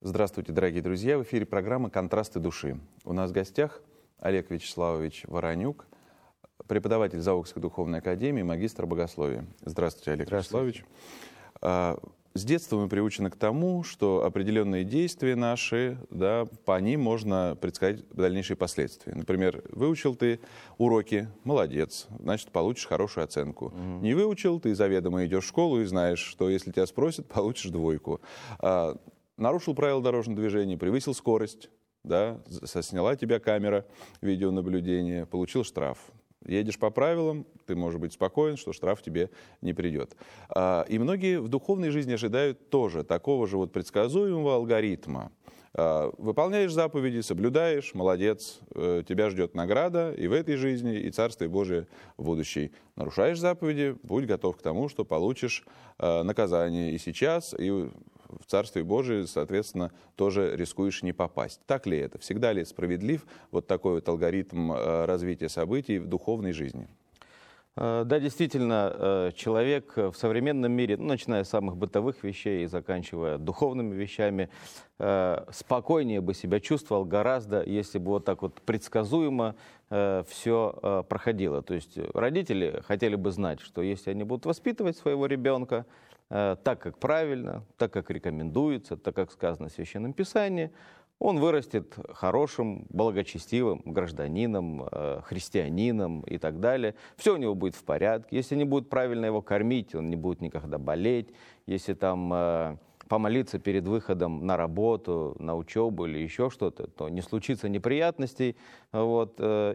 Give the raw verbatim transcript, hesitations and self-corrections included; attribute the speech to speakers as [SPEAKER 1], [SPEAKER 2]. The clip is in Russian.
[SPEAKER 1] Здравствуйте, дорогие друзья! В эфире программа «Контрасты души». У нас в гостях Олег Вячеславович Воронюк, преподаватель Заокской духовной академии, магистр богословия. Здравствуйте, Олег
[SPEAKER 2] Здравствуйте.
[SPEAKER 1] Вячеславович. С детства мы приучены к тому, что определенные действия наши, да, по ним можно предсказать дальнейшие последствия. Например, выучил ты уроки, молодец, значит, получишь хорошую оценку. Mm-hmm. Не выучил, ты заведомо идешь в школу и знаешь, что если тебя спросят, получишь двойку. А, нарушил правила дорожного движения, превысил скорость, да, сняла тебя камера видеонаблюдения, получил штраф. Едешь по правилам, ты можешь быть спокоен, что штраф тебе не придет. И многие в духовной жизни ожидают тоже такого же вот предсказуемого алгоритма. Выполняешь заповеди, соблюдаешь, молодец, тебя ждет награда и в этой жизни, и Царствие Божие в будущей. Нарушаешь заповеди, будь готов к тому, что получишь наказание и сейчас, и в Царствие Божие, соответственно, тоже рискуешь не попасть. Так ли это? Всегда ли справедлив вот такой вот алгоритм развития событий в духовной жизни?
[SPEAKER 2] Да, действительно, человек в современном мире, ну, начиная с самых бытовых вещей и заканчивая духовными вещами, спокойнее бы себя чувствовал гораздо, если бы вот так вот предсказуемо все проходило. То есть родители хотели бы знать, что если они будут воспитывать своего ребенка так, как правильно, так, как рекомендуется, так, как сказано в Священном Писании, он вырастет хорошим, благочестивым гражданином, христианином и так далее. Все у него будет в порядке. Если не будет правильно его кормить, он не будет никогда болеть. Если там помолиться перед выходом на работу, на учебу или еще что-то, то не случится неприятностей. Вот.